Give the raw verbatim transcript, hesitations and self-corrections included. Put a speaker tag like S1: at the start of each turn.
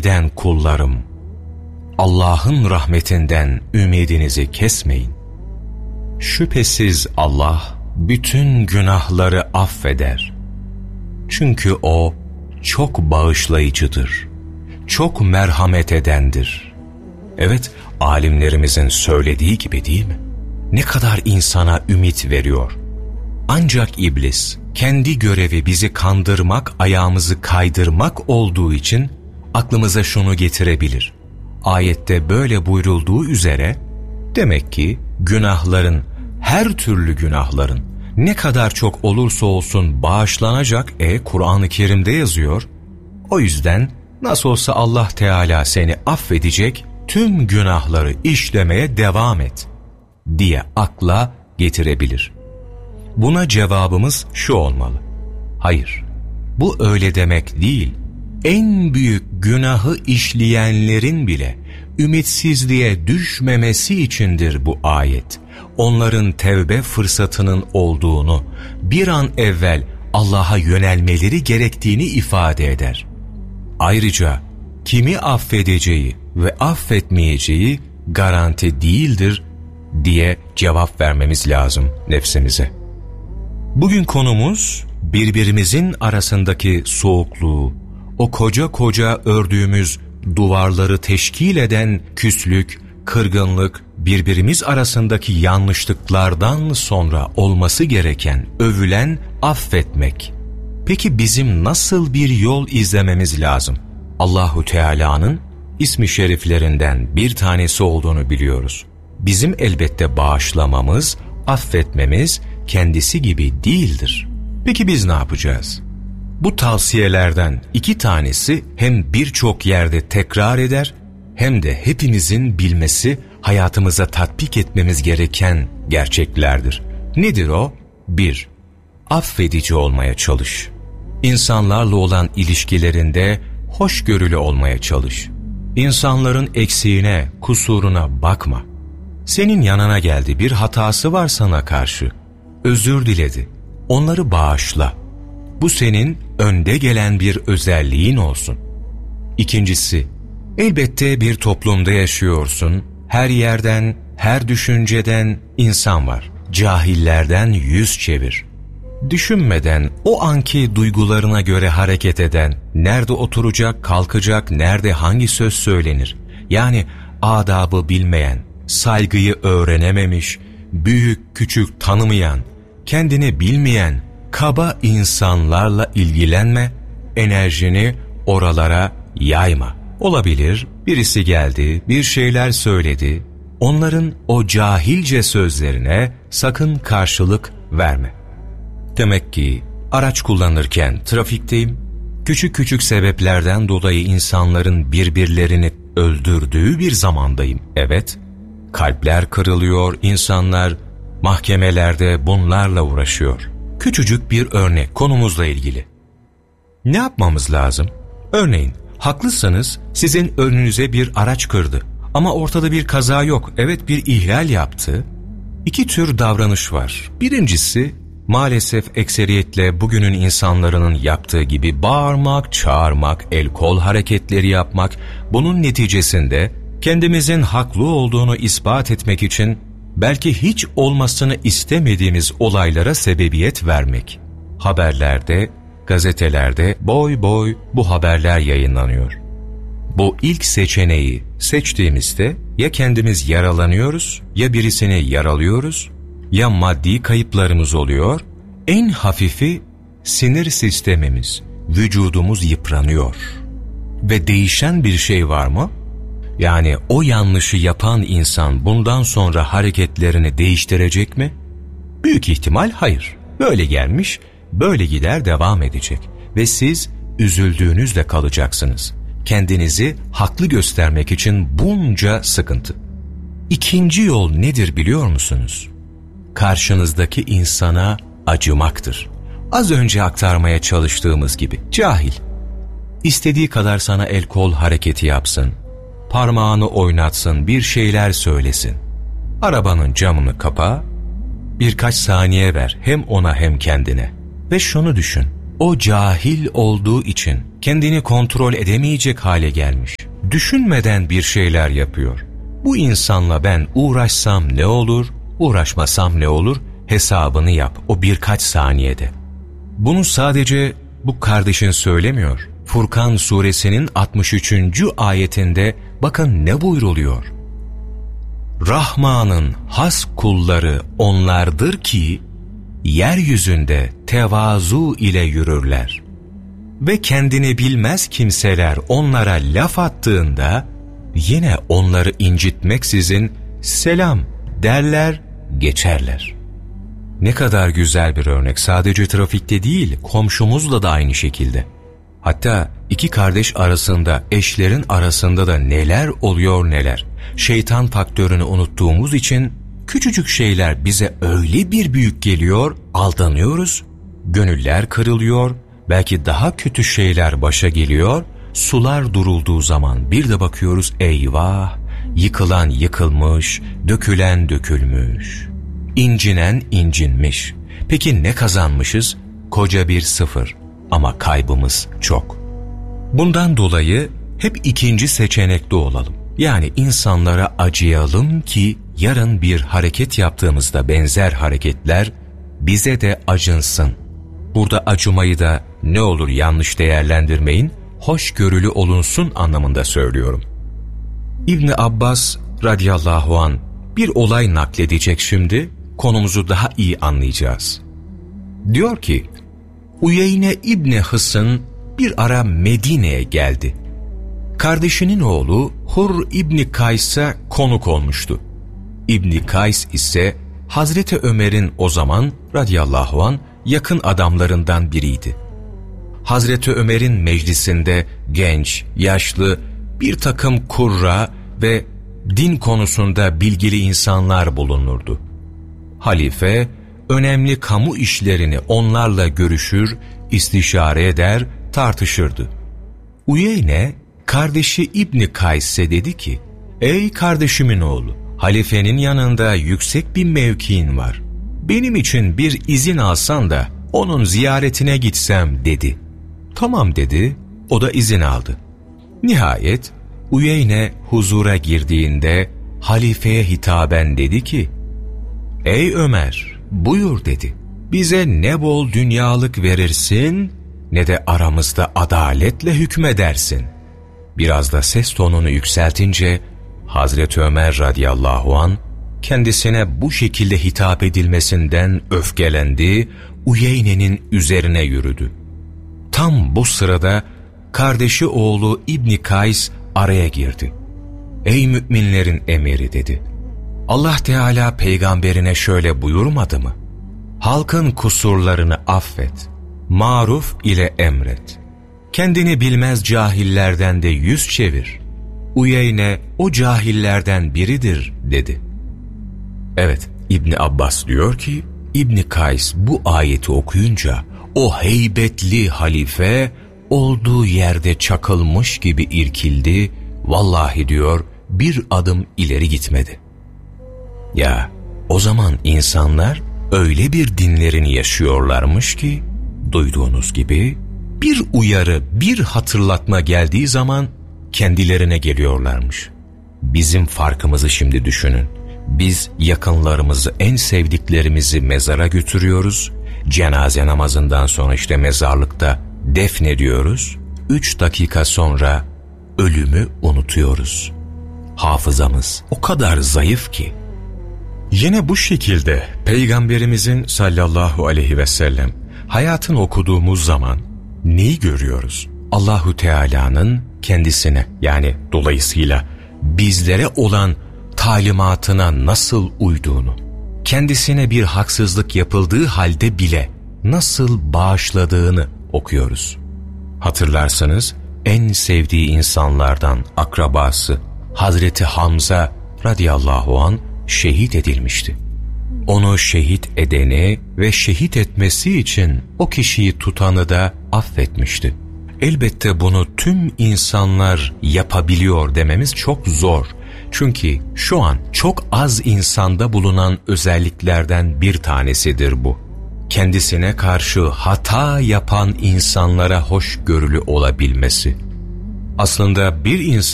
S1: eden kullarım, Allah'ın rahmetinden ümidinizi kesmeyin. Şüphesiz Allah bütün günahları affeder. Çünkü O çok bağışlayıcıdır, çok merhamet edendir. Evet, alimlerimizin söylediği gibi değil mi? Ne kadar insana ümit veriyor. Ancak iblis kendi görevi bizi kandırmak, ayağımızı kaydırmak olduğu için aklımıza şunu getirebilir. Ayette böyle buyurulduğu üzere demek ki günahların, her türlü günahların ne kadar çok olursa olsun bağışlanacak. E Kur'an-ı Kerim'de yazıyor. O yüzden nasıl olsa Allah Teala seni affedecek, tüm günahları işlemeye devam et diye akla getirebilir. Buna cevabımız şu olmalı: hayır, bu öyle demek değil. En büyük günahı işleyenlerin bile ümitsizliğe düşmemesi içindir bu ayet. Onların tevbe fırsatının olduğunu, bir an evvel Allah'a yönelmeleri gerektiğini ifade eder. Ayrıca kimi affedeceği ve affetmeyeceği garanti değildir diye cevap vermemiz lazım nefsimize. Bugün konumuz birbirimizin arasındaki soğukluğu, o koca koca ördüğümüz duvarları teşkil eden küslük, kırgınlık, birbirimiz arasındaki yanlışlıklardan sonra olması gereken, övülen affetmek. Peki bizim nasıl bir yol izlememiz lazım? Allahu Teala'nın ismi şeriflerinden bir tanesi olduğunu biliyoruz. Bizim elbette bağışlamamız, affetmemiz kendisi gibi değildir. Peki biz ne yapacağız? Bu tavsiyelerden iki tanesi hem birçok yerde tekrar eder, hem de hepimizin bilmesi, hayatımıza tatbik etmemiz gereken gerçeklerdir. Nedir o? bir. Affedici olmaya çalış. İnsanlarla olan ilişkilerinde hoşgörülü olmaya çalış. İnsanların eksiğine, kusuruna bakma. Senin yanına geldi, bir hatası var sana karşı. Özür diledi. Onları bağışla. Bu senin önde gelen bir özelliğin olsun. İkincisi, elbette bir toplumda yaşıyorsun. Her yerden, her düşünceden insan var. Cahillerden yüz çevir. Düşünmeden, o anki duygularına göre hareket eden, nerede oturacak, kalkacak, nerede hangi söz söylenir, yani adabı bilmeyen, saygıyı öğrenememiş, büyük küçük tanımayan, kendini bilmeyen, kaba insanlarla ilgilenme, enerjini oralara yayma. Olabilir, birisi geldi, bir şeyler söyledi, onların o cahilce sözlerine sakın karşılık verme. Demek ki araç kullanırken trafikteyim, küçük küçük sebeplerden dolayı insanların birbirlerini öldürdüğü bir zamandayım. Evet, kalpler kırılıyor, insanlar mahkemelerde bunlarla uğraşıyor. Küçücük bir örnek konumuzla ilgili. Ne yapmamız lazım? Örneğin, haklısınız, sizin önünüze bir araç kırdı ama ortada bir kaza yok. Evet, bir ihlal yaptı. İki tür davranış var. Birincisi, maalesef ekseriyetle bugünün insanların yaptığı gibi bağırmak, çağırmak, el kol hareketleri yapmak, bunun neticesinde kendimizin haklı olduğunu ispat etmek için belki hiç olmasını istemediğimiz olaylara sebebiyet vermek. Haberlerde, gazetelerde boy boy bu haberler yayınlanıyor. Bu ilk seçeneği seçtiğimizde ya kendimiz yaralanıyoruz, ya birisini yaralıyoruz, ya maddi kayıplarımız oluyor, en hafifi sinir sistemimiz, vücudumuz yıpranıyor. Ve değişen bir şey var mı? Yani o yanlışı yapan insan bundan sonra hareketlerini değiştirecek mi? Büyük ihtimal hayır. Böyle gelmiş, böyle gider devam edecek. Ve siz üzüldüğünüzle kalacaksınız. Kendinizi haklı göstermek için bunca sıkıntı. İkinci yol nedir biliyor musunuz? Karşınızdaki insana acımaktır. Az önce aktarmaya çalıştığımız gibi cahil. İstediği kadar sana el kol hareketi yapsın, parmağını oynatsın, bir şeyler söylesin. Arabanın camını kapa, birkaç saniye ver hem ona hem kendine. Ve şunu düşün, o cahil olduğu için kendini kontrol edemeyecek hale gelmiş. düşünmeden bir şeyler yapıyor. Bu insanla ben uğraşsam ne olur, uğraşmasam ne olur hesabını yap o birkaç saniyede. Bunu sadece bu kardeşin söylemiyor. Furkan suresinin altmış üçüncü ayetinde bakın ne buyruluyor. Rahman'ın has kulları onlardır ki yeryüzünde tevazu ile yürürler. Ve kendini bilmez kimseler onlara laf attığında yine onları incitmeksizin selam derler, geçerler. Ne kadar güzel bir örnek. Sadece trafikte değil, komşumuzla da aynı şekilde. Hatta iki kardeş arasında, eşlerin arasında da neler oluyor neler. Şeytan faktörünü unuttuğumuz için küçücük şeyler bize öyle bir büyük geliyor, aldanıyoruz, gönüller kırılıyor, belki daha kötü şeyler başa geliyor, sular durulduğu zaman bir de bakıyoruz eyvah, yıkılan yıkılmış, dökülen dökülmüş, incinen incinmiş. Peki ne kazanmışız? Koca bir sıfır ama kaybımız çok. Bundan dolayı hep ikinci seçenekte olalım. Yani insanlara acıyalım ki yarın bir hareket yaptığımızda benzer hareketler bize de acınsın. Burada acımayı da ne olur yanlış değerlendirmeyin, hoşgörülü olunsun anlamında söylüyorum. İbni Abbas radıyallahu an bir olay nakledecek şimdi, konumuzu daha iyi anlayacağız. Diyor ki, Uyeyne İbni Hısn bir ara Medine'ye geldi. Kardeşinin oğlu Hur İbni Kays'a konuk olmuştu. İbni Kays ise Hazreti Ömer'in o zaman radıyallahu an yakın adamlarından biriydi. Hazreti Ömer'in meclisinde genç, yaşlı bir takım kurra ve din konusunda bilgili insanlar bulunurdu. Halife önemli kamu işlerini onlarla görüşür, istişare eder, tartışırdı. Uyeyne kardeşi İbni Kays'e dedi ki, ''Ey kardeşimin oğlu, halifenin yanında yüksek bir mevkiin var. Benim için bir izin alsan da onun ziyaretine gitsem.'' dedi. ''Tamam.'' dedi, o da izin aldı. Nihayet Uyeyne huzura girdiğinde halifeye hitaben dedi ki, ''Ey Ömer, buyur.'' dedi. ''Bize ne bol dünyalık verirsin ne de aramızda adaletle hükmedersin.'' Biraz da ses tonunu yükseltince Hazreti Ömer radıyallahu an kendisine bu şekilde hitap edilmesinden öfkelendi, Uyeyne'nin üzerine yürüdü. Tam bu sırada kardeşi oğlu İbni Kays araya girdi. ''Ey müminlerin emiri.'' dedi. ''Allah Teala peygamberine şöyle buyurmadı mı? Halkın kusurlarını affet, maruf ile emret. Kendini bilmez cahillerden de yüz çevir. Uyeyne o cahillerden biridir.'' dedi. Evet, İbni Abbas diyor ki, İbni Kays bu ayeti okuyunca o heybetli halife olduğu yerde çakılmış gibi irkildi, vallahi diyor bir adım ileri gitmedi. Ya o zaman insanlar öyle bir dinlerini yaşıyorlarmış ki, duyduğunuz gibi bir uyarı, bir hatırlatma geldiği zaman kendilerine geliyorlarmış. Bizim farkımızı şimdi düşünün. Biz yakınlarımızı, en sevdiklerimizi mezara götürüyoruz. Cenaze namazından sonra işte mezarlıkta defnediyoruz. Üç dakika sonra ölümü unutuyoruz. Hafızamız o kadar zayıf ki. Yine bu şekilde Peygamberimizin sallallahu aleyhi ve sellem hayatını okuduğumuz zaman neyi görüyoruz? Allahu Teala'nın kendisine, yani dolayısıyla bizlere olan talimatına nasıl uyduğunu, kendisine bir haksızlık yapıldığı halde bile nasıl bağışladığını okuyoruz. Hatırlarsanız en sevdiği insanlardan akrabası Hazreti Hamza radıyallahu an şehit edilmişti. Onu şehit edeni ve şehit etmesi için o kişiyi tutanı da affetmişti. Elbette bunu tüm insanlar yapabiliyor dememiz çok zor. Çünkü şu an çok az insanda bulunan özelliklerden bir tanesidir bu. Kendisine karşı hata yapan insanlara hoşgörülü olabilmesi. Aslında bir insan